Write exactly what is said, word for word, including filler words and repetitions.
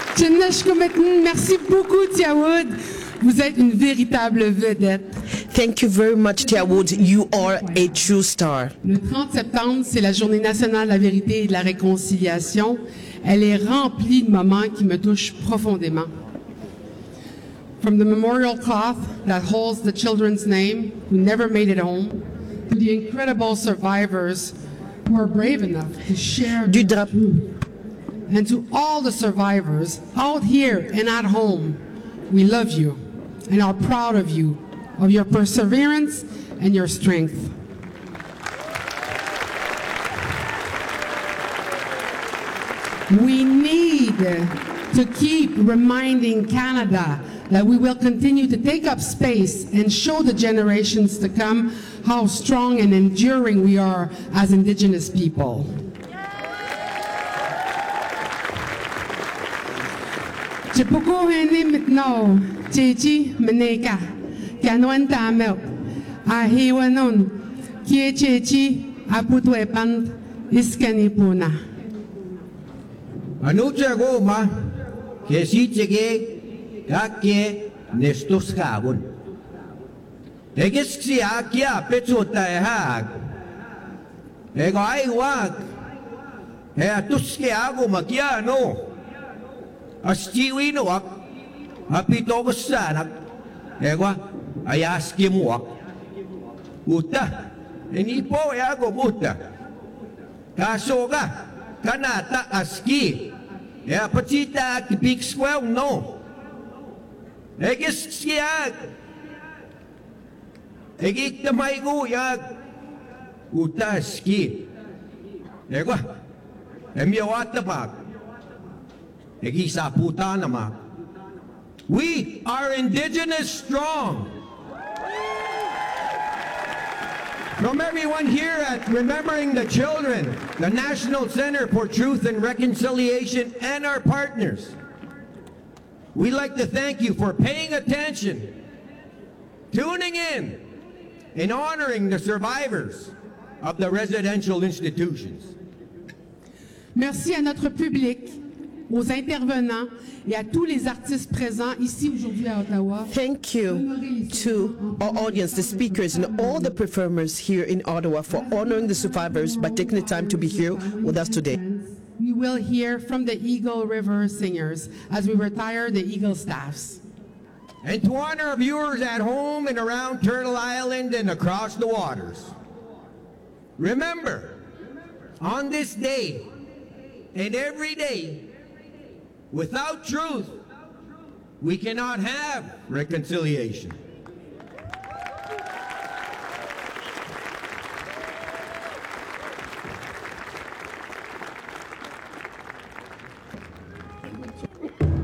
Merci beaucoup, Tiawood. Vous êtes une véritable vedette. Thank you very much, Tiawood. You are a true star. Le trente septembre, c'est la Journée nationale de la vérité et de la réconciliation. Elle est remplie de moments qui me touchent profondément. From the memorial cloth that holds the children's name who never made it home, to the incredible survivors who are brave enough to share Du their drap- truth. And to all the survivors out here and at home, we love you and are proud of you, of your perseverance and your strength. We need to keep reminding Canada that we will continue to take up space and show the generations to come how strong and enduring we are as Indigenous people. Chipoko hene mitno, chechi meneka, kanwan tamel, ahiwanon, kie chechi aputwepan iskanipuna. Anucha goma, que si chegue, kake nestos kabun. Egis si akia petsota ehag. Ego ay wag. E atuske ago makia no. Astiwi no ak. Apito ko sanak. Ego ayaski mo ak. Uta. Enipo e ago muta. Kaso ka. Kanata aski. E apatita kipik swell no. Egis si ag. Egik tamay ko yag. Uta aski. Ego. Emiyawata bag. Egisa puta namak. We are Indigenous strong. From everyone here at Remembering the Children, the National Center for Truth and Reconciliation, and our partners, we'd like to thank you for paying attention, tuning in, and honoring the survivors of the residential institutions. Merci à notre public, aux intervenants et à tous les artistes présents ici aujourd'hui à Ottawa. Thank you to our audience, the speakers, and all the performers here in Ottawa for honoring the survivors by taking the time to be here with us today. We will hear from the Eagle River Singers as we retire the Eagle staffs. And to honor our viewers at home and around Turtle Island and across the waters, remember, on this day and every day, without truth, we cannot have reconciliation.